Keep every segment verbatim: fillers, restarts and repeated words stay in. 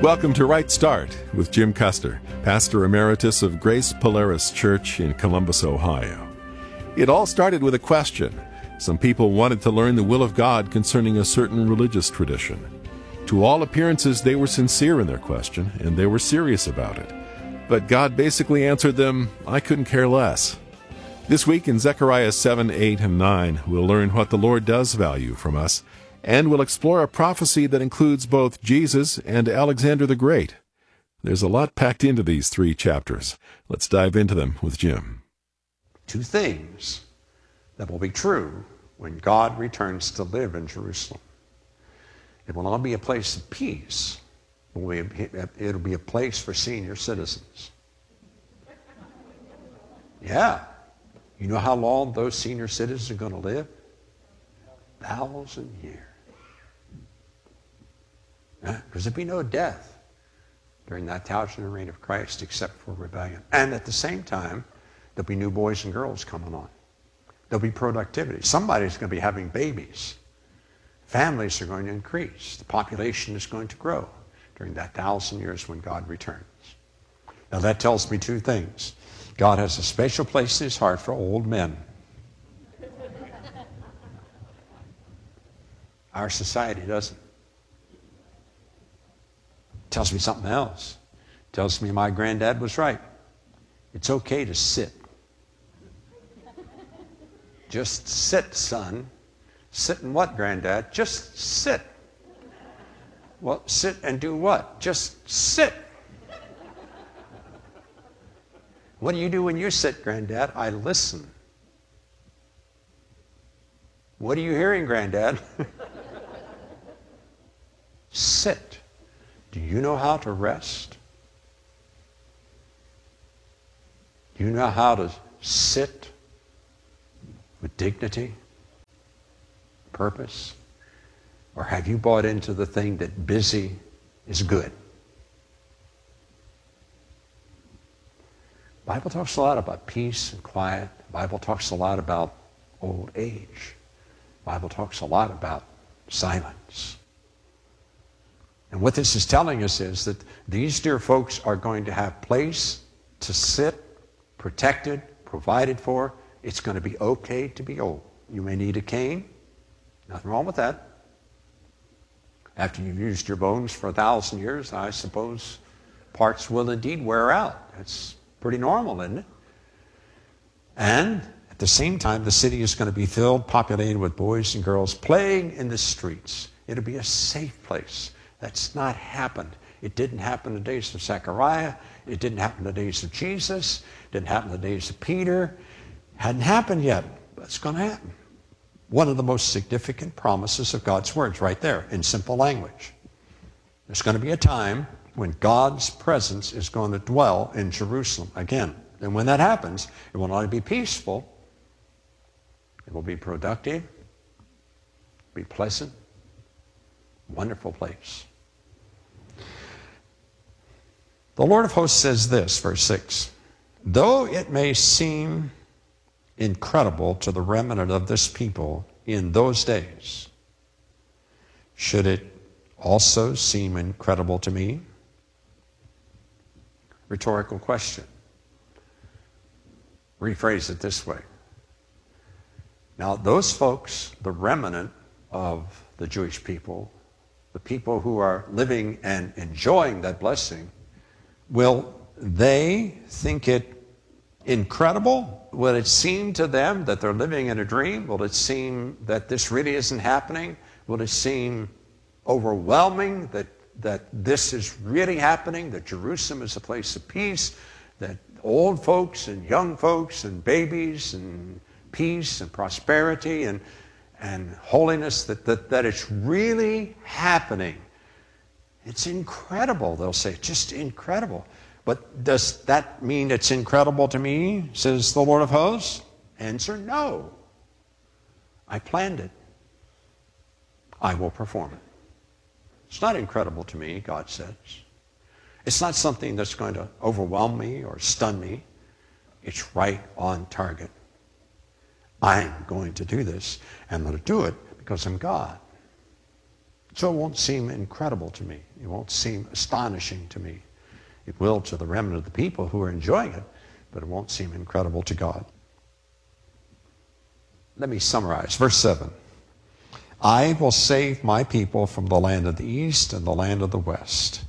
Welcome to Right Start with Jim Custer, Pastor Emeritus of Grace Polaris Church in Columbus, Ohio. It all started with a question. Some people wanted to learn the will of God concerning a certain religious tradition. To all appearances, they were sincere in their question, and they were serious about it. But God basically answered them, I couldn't care less. This week in Zechariah seven, eight, and nine, we'll learn what the Lord does value from us, and we'll explore a prophecy that includes both Jesus and Alexander the Great. There's a lot packed into these three chapters. Let's dive into them with Jim. Two things that will be true when God returns to live in Jerusalem. It will not be a place of peace. It'll be a place for senior citizens. Yeah. You know how long those senior citizens are going to live? A thousand years. Because there'll be no death during that thousand-year reign of Christ except for rebellion. And at the same time, there'll be new boys and girls coming on. There'll be productivity. Somebody's going to be having babies. Families are going to increase. The population is going to grow during that thousand years when God returns. Now that tells me two things. God has a special place in his heart for old men. Our society doesn't. Tells me something else. Tells me my granddad was right. It's okay to sit. Just sit, son. Sit and what, granddad? Just sit. Well, sit and do what? Just sit. What do you do when you sit, granddad? I listen. What are you hearing, granddad? Sit. Do you know how to rest? Do you know how to sit with dignity, purpose? Or have you bought into the thing that busy is good? The Bible talks a lot about peace and quiet. The Bible talks a lot about old age. The Bible talks a lot about silence. And what this is telling us is that these dear folks are going to have place to sit, protected, provided for. It's going to be okay to be old. You may need a cane. Nothing wrong with that. After you've used your bones for a thousand years, I suppose parts will indeed wear out. That's pretty normal, isn't it? And at the same time, the city is going to be filled, populated with boys and girls playing in the streets. It'll be a safe place. That's not happened. It didn't happen in the days of Zechariah. It didn't happen in the days of Jesus. It didn't happen in the days of Peter. Hadn't happened yet, but it's going to happen. One of the most significant promises of God's words right there in simple language. There's going to be a time when God's presence is going to dwell in Jerusalem again. And when that happens, it will not only be peaceful, it will be productive, be pleasant, wonderful place. The Lord of hosts says this, verse six, though it may seem incredible to the remnant of this people in those days, should it also seem incredible to me? Rhetorical question. Rephrase it this way. Now, those folks, the remnant of the Jewish people, the people who are living and enjoying that blessing, will they think it incredible? Will it seem to them that they're living in a dream? Will it seem that this really isn't happening? Will it seem overwhelming that, that this is really happening, that Jerusalem is a place of peace, that old folks and young folks and babies and peace and prosperity and, and holiness, that, that, that it's really happening? It's incredible, they'll say, just incredible. But does that mean it's incredible to me, says the Lord of hosts? Answer, no. I planned it. I will perform it. It's not incredible to me, God says. It's not something that's going to overwhelm me or stun me. It's right on target. I'm going to do this, and I'm going to do it because I'm God. So it won't seem incredible to me. It won't seem astonishing to me. It will to the remnant of the people who are enjoying it, but it won't seem incredible to God. Let me summarize. Verse seven. I will save my people from the land of the east and the land of the west.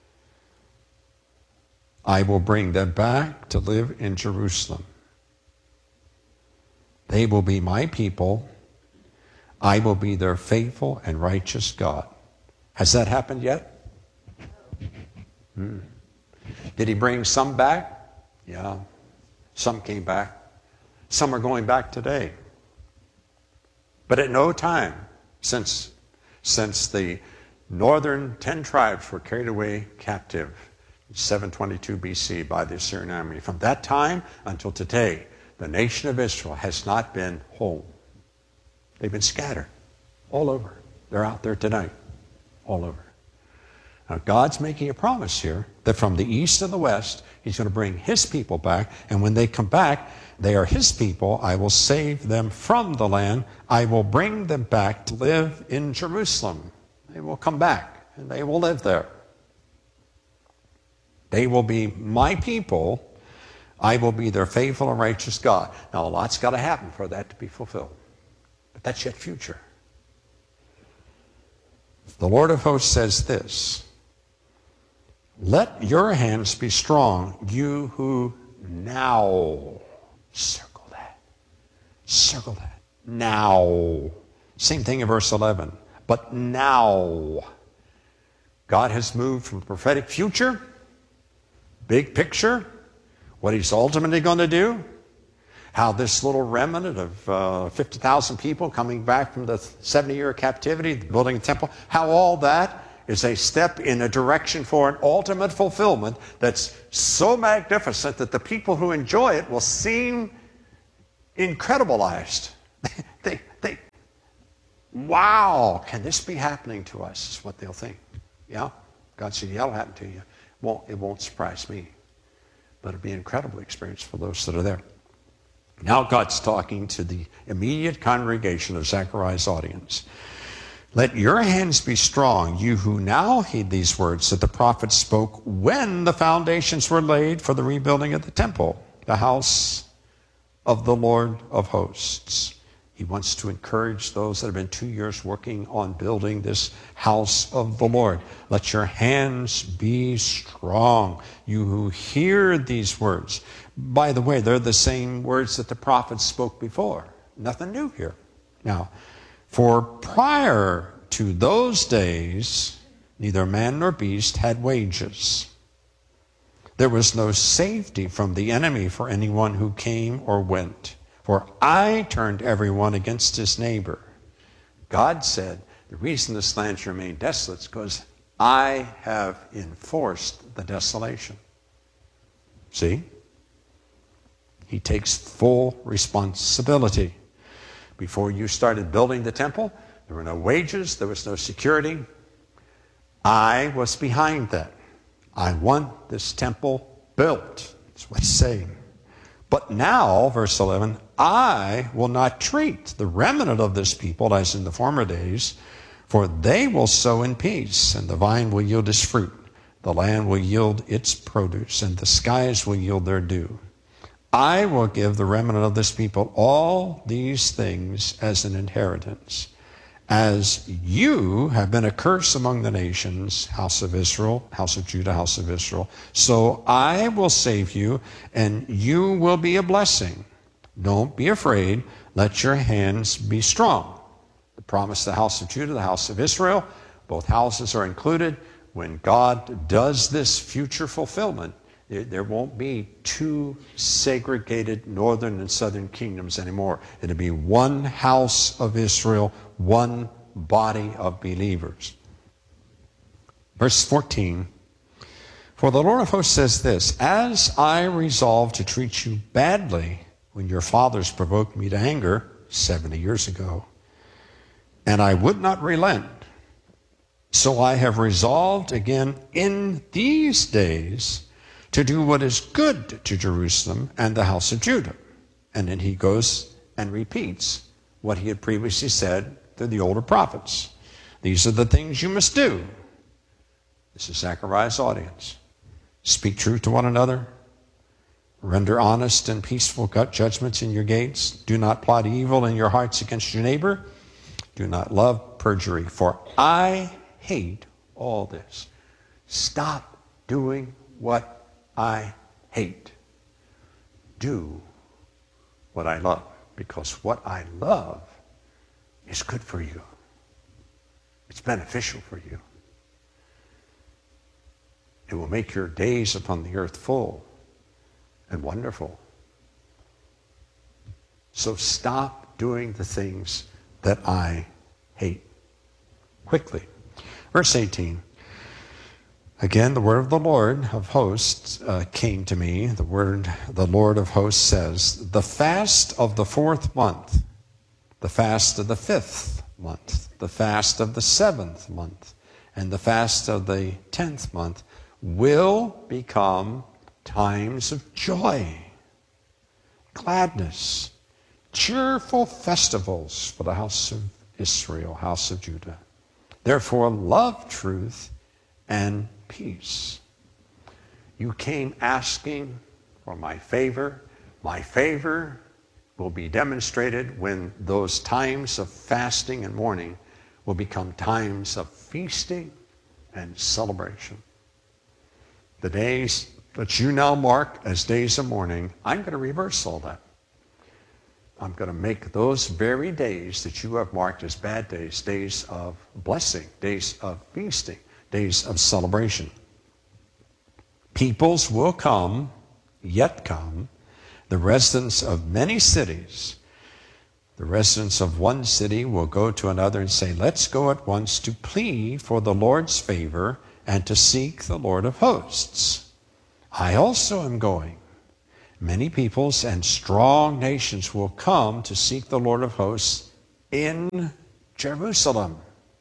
I will bring them back to live in Jerusalem. They will be my people. I will be their faithful and righteous God. Has that happened yet? Hmm. Did he bring some back? Yeah. Some came back. Some are going back today. But at no time since, since the northern ten tribes were carried away captive in seven twenty-two B C by the Assyrian army, from that time until today, the nation of Israel has not been home. They've been scattered all over. They're out there tonight, all over. Now, God's making a promise here that from the east and the west, he's going to bring his people back. And when they come back, they are his people. I will save them from the land. I will bring them back to live in Jerusalem. They will come back, and they will live there. They will be my people. I will be their faithful and righteous God. Now, a lot's got to happen for that to be fulfilled. But that's yet future. The Lord of hosts says this, let your hands be strong, you who now, circle that, circle that, now. Same thing in verse eleven, but now. God has moved from prophetic future, big picture, what he's ultimately going to do, how this little remnant of uh, fifty thousand people coming back from the seventy-year captivity, building a temple, how all that is a step in a direction for an ultimate fulfillment that's so magnificent that the people who enjoy it will seem incredibilized. they, they, wow, can this be happening to us, is what they'll think. Yeah, God said, yeah, it'll happen to you. Won't, it won't surprise me. But it'll be an incredible experience for those that are there. Now God's talking to the immediate congregation of Zechariah's audience. Let your hands be strong, you who now heed these words that the prophet spoke when the foundations were laid for the rebuilding of the temple, the house of the Lord of hosts. He wants to encourage those that have been two years working on building this house of the Lord. Let your hands be strong, you who hear these words. By the way, they're the same words that the prophets spoke before. Nothing new here. Now, for prior to those days, neither man nor beast had wages. There was no safety from the enemy for anyone who came or went. For I turned everyone against his neighbor. God said, the reason this land remained desolate is because I have enforced the desolation. See? He takes full responsibility. Before you started building the temple, there were no wages, there was no security. I was behind that. I want this temple built. That's what he's saying. But now, verse eleven, I will not treat the remnant of this people as in the former days, for they will sow in peace, and the vine will yield its fruit. The land will yield its produce, and the skies will yield their dew. I will give the remnant of this people all these things as an inheritance. As you have been a curse among the nations, house of Israel, house of Judah, house of Israel, so I will save you, and you will be a blessing. Don't be afraid. Let your hands be strong. The promise of the house of Judah, the house of Israel, both houses are included. When God does this future fulfillment, there won't be two segregated northern and southern kingdoms anymore. It'll be one house of Israel, one body of believers. Verse fourteen, for the Lord of hosts says this, as I resolved to treat you badly when your fathers provoked me to anger seventy years ago, and I would not relent, so I have resolved again in these days to do what is good to Jerusalem and the house of Judah. And then he goes and repeats what he had previously said to the older prophets. These are the things you must do. This is Zechariah's audience. Speak truth to one another. Render honest and peaceful judgments in your gates. Do not plot evil in your hearts against your neighbor. Do not love perjury, for I hate all this. Stop doing what I hate. Do what I love, because what I love is good for you. It's beneficial for you. It will make your days upon the earth full and wonderful. So stop doing the things that I hate. Quickly. Verse eighteen. Again, the word of the Lord of hosts uh, came to me. The word, the Lord of hosts says, the fast of the fourth month, the fast of the fifth month, the fast of the seventh month, and the fast of the tenth month will become times of joy, gladness, cheerful festivals for the house of Israel, house of Judah. Therefore, love truth and peace. You came asking for my favor. My favor will be demonstrated when those times of fasting and mourning will become times of feasting and celebration. The days that you now mark as days of mourning, I'm going to reverse all that. I'm going to make those very days that you have marked as bad days, days of blessing, days of feasting, days of celebration. Peoples will come, yet come, the residents of many cities. The residents of one city will go to another and say, let's go at once to plead for the Lord's favor and to seek the Lord of hosts. I also am going. Many peoples and strong nations will come to seek the Lord of hosts in Jerusalem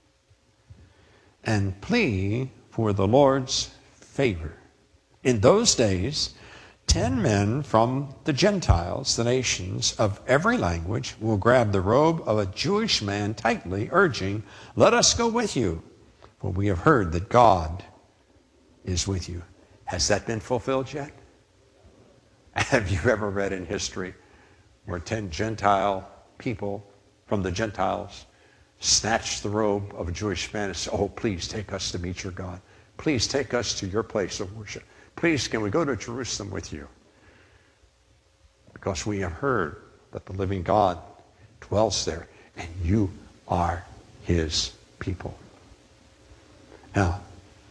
and plead for the Lord's favor. In those days, ten men from the Gentiles, the nations of every language, will grab the robe of a Jewish man tightly, urging, let us go with you, for we have heard that God is with you. Has that been fulfilled yet? Have you ever read in history where ten Gentile people from the Gentiles snatched the robe of a Jewish man and said, oh, please take us to meet your God. Please take us to your place of worship. Please, can we go to Jerusalem with you? Because we have heard that the living God dwells there, and you are his people. Now,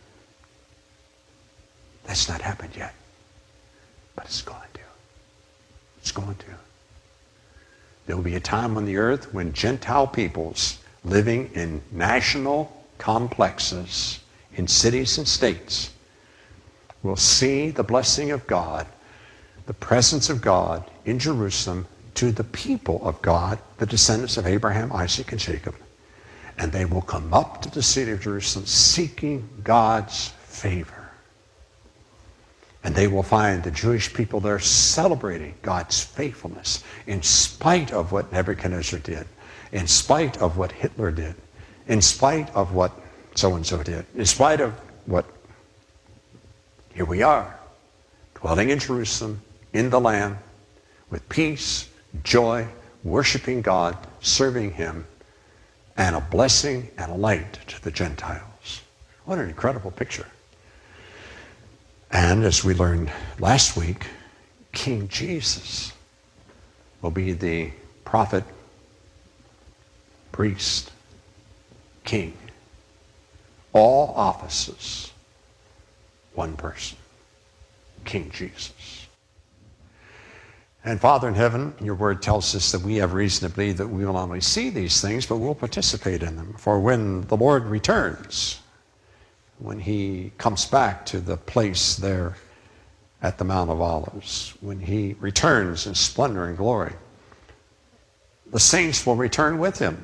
that's not happened yet, but it's going to. It's going to. There will be a time on the earth when Gentile peoples living in national complexes, in cities and states, will see the blessing of God, the presence of God in Jerusalem to the people of God, the descendants of Abraham, Isaac, and Jacob. And they will come up to the city of Jerusalem seeking God's favor. And they will find the Jewish people there celebrating God's faithfulness in spite of what Nebuchadnezzar did, in spite of what Hitler did, in spite of what so-and-so did, in spite of what. Here we are, dwelling in Jerusalem, in the land, with peace, joy, worshiping God, serving him, and a blessing and a light to the Gentiles. What an incredible picture. And as we learned last week, King Jesus will be the prophet, priest, king. All offices, one person, King Jesus. And Father in heaven, your word tells us that we have reason to believe that we will not only see these things, but we'll participate in them. For when the Lord returns, when he comes back to the place there at the Mount of Olives, when he returns in splendor and glory, the saints will return with him,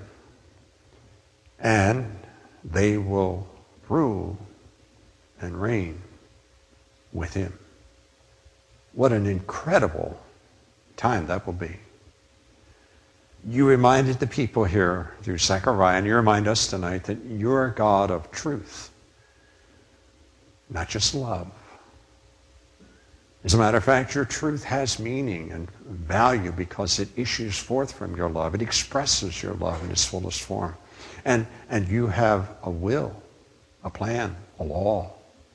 and they will rule and reign with him. What an incredible time that will be. You reminded the people here through Zechariah, and you remind us tonight that you're a God of truth, not just love. As a matter of fact, your truth has meaning and value because it issues forth from your love. It expresses your love in its fullest form. And, and you have a will, a plan, a law.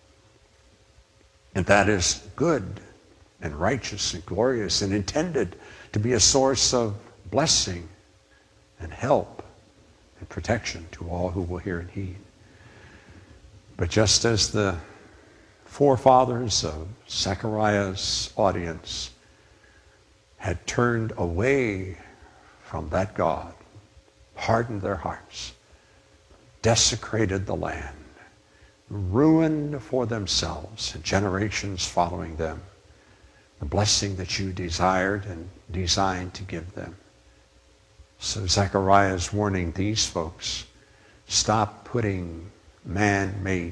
And that is good and righteous and glorious and intended to be a source of blessing and help and protection to all who will hear and heed. But just as the forefathers of Zechariah's audience had turned away from that God, hardened their hearts, desecrated the land, ruined for themselves and generations following them the blessing that you desired and designed to give them. So Zechariah is warning these folks, stop putting man-made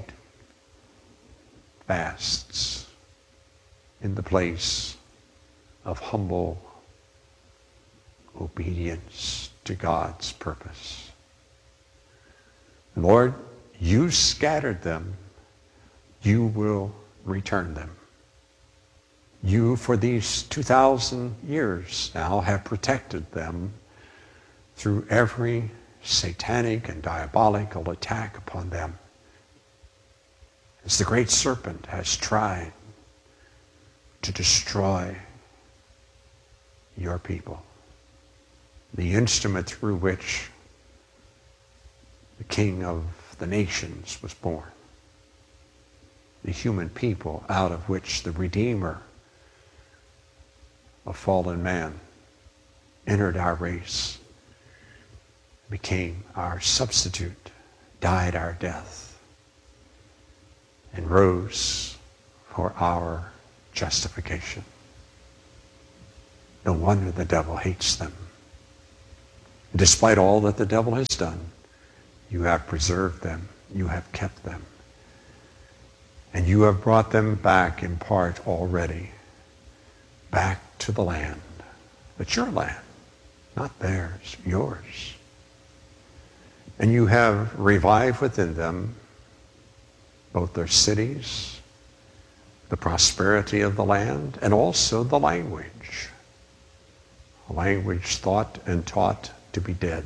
fasts in the place of humble obedience to God's purpose. Lord, you scattered them, you will return them. You, for these two thousand years now, have protected them through every satanic and diabolical attack upon them. As the great serpent has tried to destroy your people, the instrument through which the King of the nations was born, the human people out of which the Redeemer of fallen man entered our race, became our substitute, died our death, and rose for our justification. No wonder the devil hates them. Despite all that the devil has done, you have preserved them, you have kept them, and you have brought them back in part already, back to the land. But your land, not theirs, yours. And you have revived within them both their cities, the prosperity of the land, and also the language. A language thought and taught to be dead,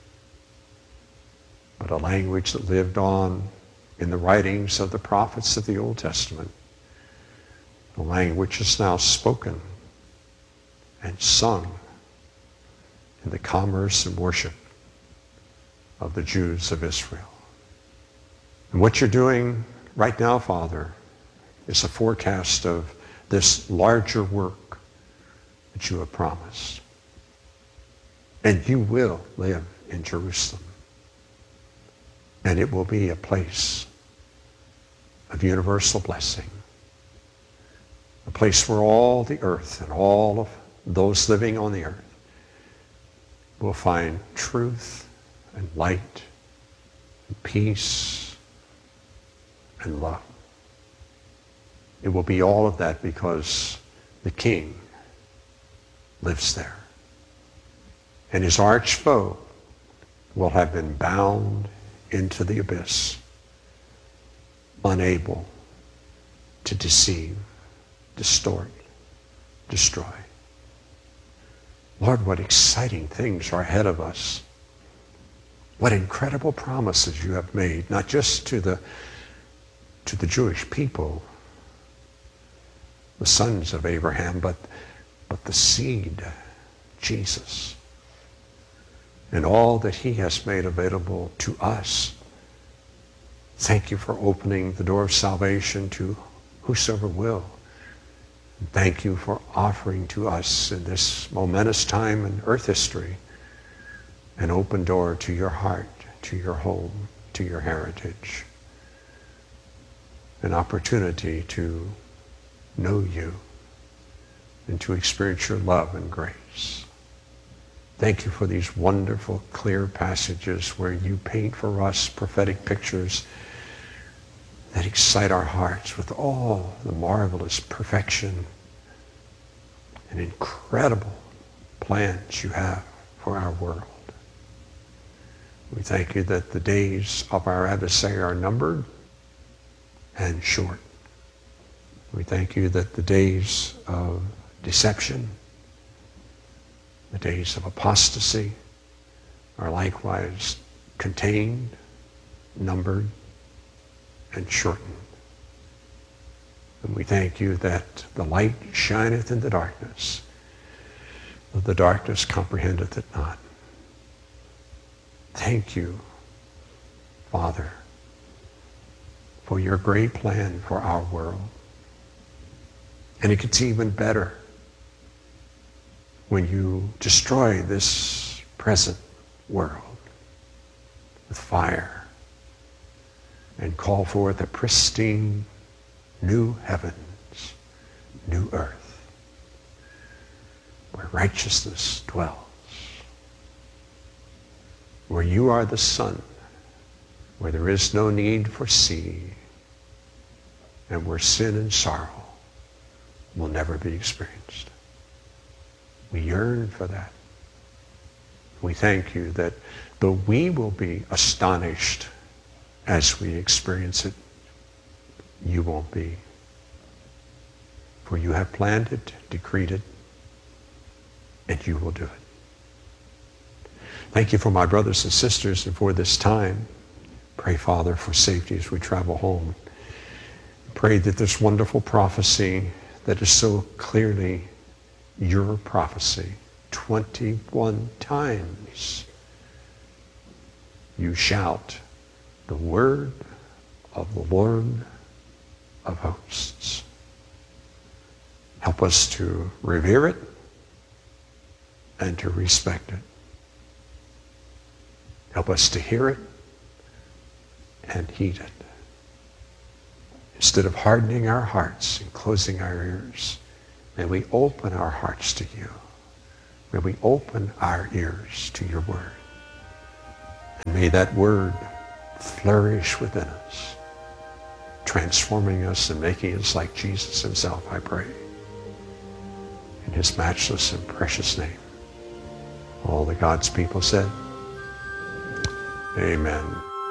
but a language that lived on in the writings of the prophets of the Old Testament. The language is now spoken and sung in the commerce and worship of the Jews of Israel. And what you're doing right now, Father, is a forecast of this larger work that you have promised. And you will live in Jerusalem. And it will be a place of universal blessing. A place where all the earth and all of those living on the earth will find truth and light and peace and love. It will be all of that because the King lives there. And his arch foe will have been bound into the abyss, unable to deceive, distort, destroy. Lord, what exciting things are ahead of us. What incredible promises you have made, not just to the, to the Jewish people, the sons of Abraham, but, but the seed, Jesus, and all that he has made available to us. Thank you for opening the door of salvation to whosoever will. Thank you for offering to us in this momentous time in earth history an open door to your heart, to your home, to your heritage. An opportunity to know you and to experience your love and grace. Thank you for these wonderful, clear passages where you paint for us prophetic pictures that excite our hearts with all the marvelous perfection and incredible plans you have for our world. We thank you that the days of our adversary are numbered and short. We thank you that the days of deception, the days of apostasy, are likewise contained, numbered, and shortened. And we thank you that the light shineth in the darkness, but the darkness comprehendeth it not. Thank you, Father, for your great plan for our world. And it gets even better when you destroy this present world with fire and call forth a pristine new heavens, new earth, where righteousness dwells, where you are the sun, where there is no need for sea, and where sin and sorrow will never be experienced. We yearn for that. We thank you that though we will be astonished as we experience it, you won't be. For you have planned it, decreed it, and you will do it. Thank you for my brothers and sisters and for this time. Pray, Father, for safety as we travel home. Pray that this wonderful prophecy that is so clearly your prophecy, twenty-one times you shout the word of the Lord of hosts. Help us to revere it and to respect it. Help us to hear it and heed it. Instead of hardening our hearts and closing our ears, may we open our hearts to you. May we open our ears to your word. And may that word flourish within us, transforming us and making us like Jesus himself, I pray. In his matchless and precious name. All the God's people said, amen.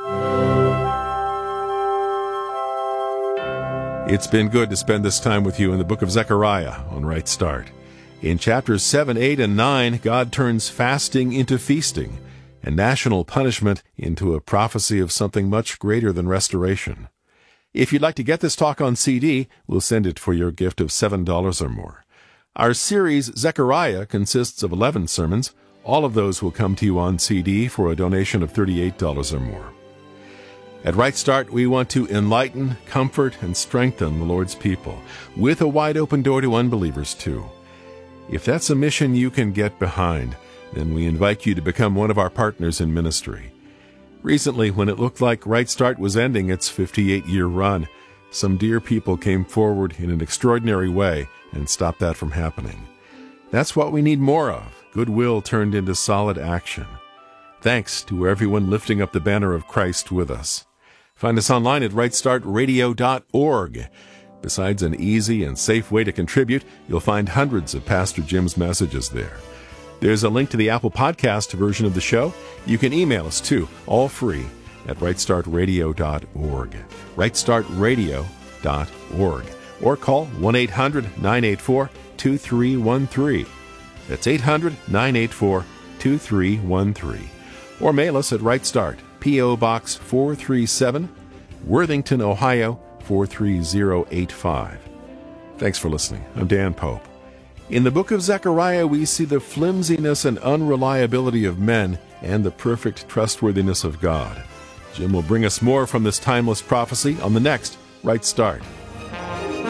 It's been good to spend this time with you in the book of Zechariah on Right Start. In chapters seven, eight, and nine, God turns fasting into feasting and national punishment into a prophecy of something much greater than restoration. If you'd like to get this talk on C D, we'll send it for your gift of seven dollars or more. Our series, Zechariah, consists of eleven sermons. All of those will come to you on C D for a donation of thirty-eight dollars or more. At Right Start, we want to enlighten, comfort, and strengthen the Lord's people, with a wide open door to unbelievers, too. If that's a mission you can get behind, then we invite you to become one of our partners in ministry. Recently, when it looked like Right Start was ending its fifty-eight-year run, some dear people came forward in an extraordinary way and stopped that from happening. That's what we need more of, goodwill turned into solid action. Thanks to everyone lifting up the banner of Christ with us. Find us online at right start radio dot org. Besides an easy and safe way to contribute, you'll find hundreds of Pastor Jim's messages there. There's a link to the Apple Podcast version of the show. You can email us, too, all free, at right start radio dot org. right start radio dot org. Or call one eight hundred nine eight four two three one three. That's eight hundred nine eight four two three one three. Or mail us at Right Start, P O. Box four three seven, Worthington, Ohio four three zero eight five. Thanks for listening. I'm Dan Pope. In the book of Zechariah, we see the flimsiness and unreliability of men and the perfect trustworthiness of God. Jim will bring us more from this timeless prophecy on the next Right Start.